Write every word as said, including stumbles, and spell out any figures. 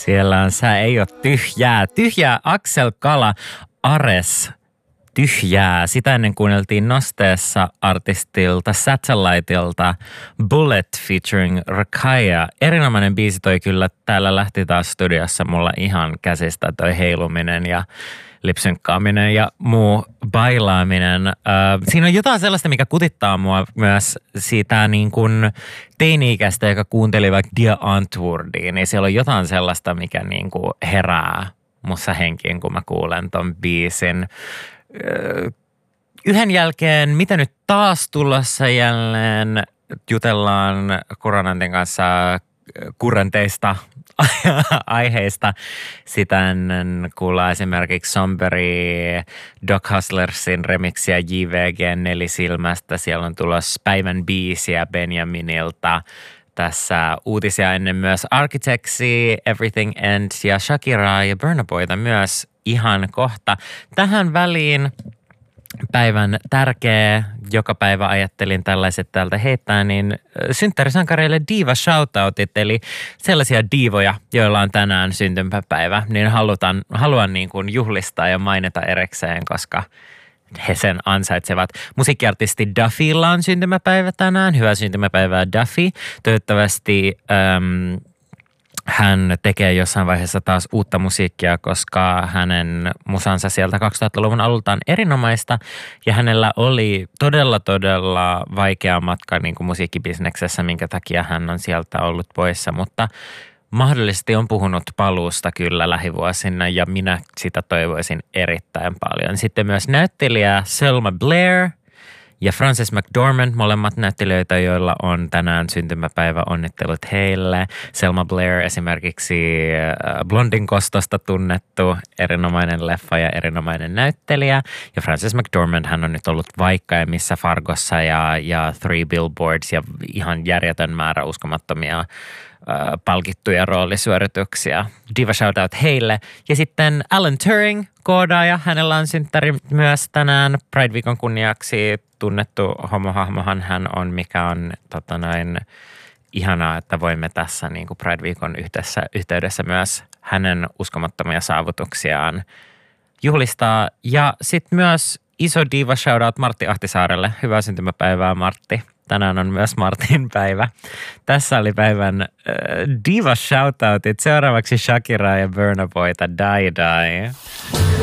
Siellä on Sä ei ole tyhjää. Tyhjää Aksel Kala Ares. Tyhjää. Sitä ennen kuunneltiin Nosteessa artistilta Satelliteilta Bullet featuring Rakaya. Erinomainen biisi toi kyllä. Täällä lähti taas studiossa mulla ihan käsistä toi heiluminen ja lipsynkkaaminen ja muu bailaaminen. Äh, siinä on jotain sellaista, mikä kutittaa mua myös siitä niin kuin teini-ikäistä, joka kuunteli vaikka Dia Antwoordia, niin siellä on jotain sellaista, mikä niin kuin herää mussa henkiin, kun mä kuulen ton biisin. Äh, yhden jälkeen, mitä nyt taas tulossa jälleen, jutellaan Kuranantin kanssa kurenteista aiheista. Sitä ennen kuullaan esimerkiksi Somberi, Doc Hustlersin remixiä J V G Nelisilmästä. Siellä on tulossa päivän biisiä Benjaminilta. Tässä uutisia ennen myös Architectsia, Everything Ends ja Shakiraa ja Burna Boyta myös ihan kohta. Tähän väliin päivän tärkeä, joka päivä ajattelin tällaiset täältä heittää, niin synttärisankareille diva shoutoutit, eli sellaisia diivoja, joilla on tänään syntymäpäivä, niin halutaan, haluan niin kuin juhlistaa ja mainita erikseen, koska he sen ansaitsevat. Musiikkiartisti Duffylla on syntymäpäivä tänään. Hyvää syntymäpäivää Duffy. Toivottavasti äm, hän tekee jossain vaiheessa taas uutta musiikkia, koska hänen musansa sieltä kaksituhattaluvun alulta on erinomaista ja hänellä oli todella, todella vaikea matka niin kuin musiikkibisneksessä, minkä takia hän on sieltä ollut poissa, mutta mahdollisesti on puhunut paluusta kyllä lähivuosina ja minä sitä toivoisin erittäin paljon. Sitten myös näyttelijä Selma Blair ja Frances McDormand, molemmat näyttelijöitä, joilla on tänään syntymäpäivä, onnittelut heille. Selma Blair esimerkiksi Blondin kostosta tunnettu, erinomainen leffa ja erinomainen näyttelijä. Ja Frances McDormand, hän on nyt ollut vaikka ja missä Fargossa ja, ja Three Billboards ja ihan järjetön määrä uskomattomia palkittuja roolisuorituksia. Diva shoutout heille. Ja sitten Alan Turing, koodaaja. Hänellä on synttäri myös tänään Pride-viikon kunniaksi tunnettu homohahmohan hän on, mikä on tota noin, ihanaa, että voimme tässä niin kuin Pride-viikon yhteydessä, yhteydessä myös hänen uskomattomia saavutuksiaan juhlistaa. Ja sitten myös iso diva shoutout Martti Ahtisaarelle. Hyvää syntymäpäivää Martti. Tänään on myös Martin päivä. Tässä oli päivän äh, diva shoutoutit. Seuraavaksi Shakiraa ja Burna Boyta Die Die.